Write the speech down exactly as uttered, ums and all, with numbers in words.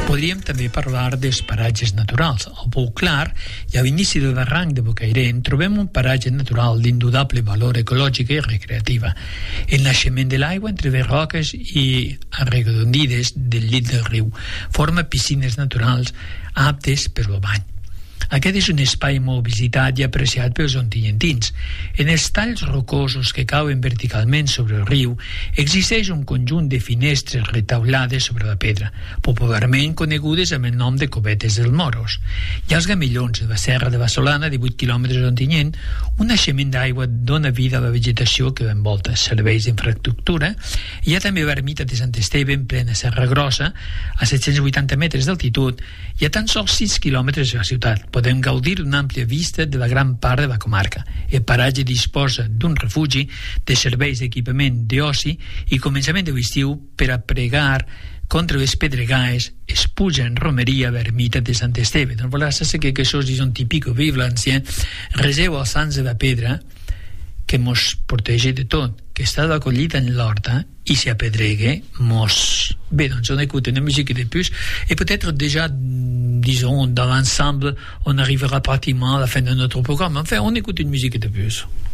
Podríem també parlar dels paratges naturals. Al Pou Clar i a l'inici del barranc de Bocairent trobem un paratge natural d'indudable valor ecològic i recreativa. El naixement de l'aigua entre les roques i arredondides del llit del riu forma piscines naturals aptes per al bany. Aquest és un espai molt visitat i apreciat pels ontinyentins. En els talls rocosos que cauen verticalment sobre el riu existeix un conjunt de finestres retaulades sobre la pedra, popularment conegudes amb el nom de covetes del Moros. Hi ha els gamellons de la Serra de Bassolana, divuit quilòmetres d'Ontinyent, un naixement d'aigua dona vida a la vegetació que l'envolta, serveis d'infraestructura. Hi ha també l'ermita de Sant Esteve en plena Serra Grossa, a set-cents vuitanta metres d'altitud, i a tan sols sis quilòmetres de la ciutat. Podem gaudir d'una àmplia vista de la gran part de la comarca. El paratge disposa d'un refugi, de serveis d'equipament d'oci i començament de l'estiu per a pregar contra les pedregades es puja en romeria a l'ermita de Sant Esteve. Donc voilà, ça c'est quelque chose, disons, typique au Pays Valencien. Reseu als sants de la pedra que mos protege de tot, que està acollit en l'horta i si apedregue mos... Bé, doncs on écoute une musique de plus et peut-être déjà, disons, dans l'ensemble on arrivera pratiquement à la fin de notre programme. Enfin, on écoute une musique de plus.